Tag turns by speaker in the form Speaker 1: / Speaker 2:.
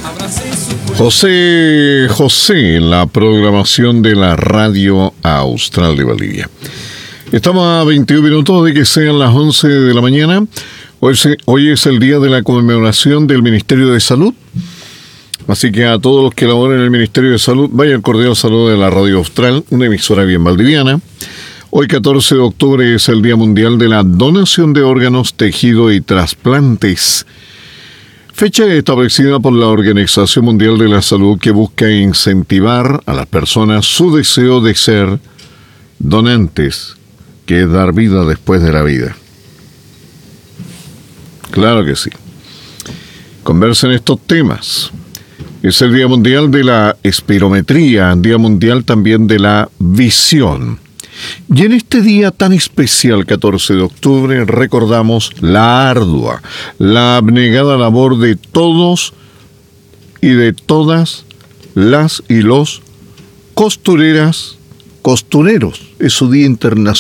Speaker 1: José, la programación de la Radio Austral de Valdivia. Estamos a 21 minutos de que sean las 11 de la mañana. Hoy es el día de la conmemoración del Ministerio de Salud. Así que a todos los que laboran en el Ministerio de Salud, vaya el cordial saludo de la Radio Austral, una emisora bien valdiviana. Hoy 14 de octubre es el Día Mundial de la Donación de Órganos, Tejido y Trasplantes. Fecha establecida por la Organización Mundial de la Salud que busca incentivar a las personas su deseo de ser donantes, que es dar vida después de la vida. Claro que sí. Conversen estos temas. Es el Día Mundial de la Espirometría, Día Mundial también de la Visión. Y en este día tan especial, 14 de octubre, recordamos la ardua, la abnegada labor de todos y de todas las y los costureras, costureros. Es su Día Internacional.